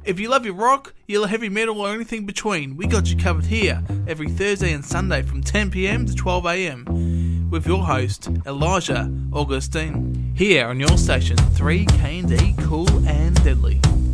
If you love your rock, you love heavy metal or anything between, we got you covered here every Thursday and Sunday from 10pm to 12am with your host, Elijah Augustine, here on your station 3KD Cool and Deadly.